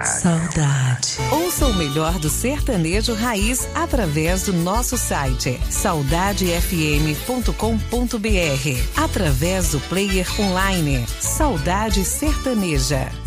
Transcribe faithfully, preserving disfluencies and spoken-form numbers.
Saudade. Ouça o melhor do sertanejo raiz através do nosso site saudade f m ponto com ponto b r, através do player online Saudade Sertaneja.